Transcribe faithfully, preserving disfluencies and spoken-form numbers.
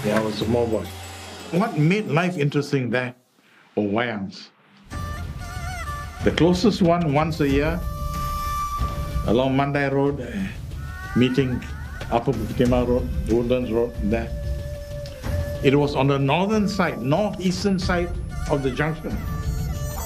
Yeah, I was a small boy. What made life interesting there were wayans. The closest one, once a year, along Mandai Road, uh, meeting Upper Bukit Timah Road, Woodlands Road, there. It was on the northern side, northeastern side of the junction.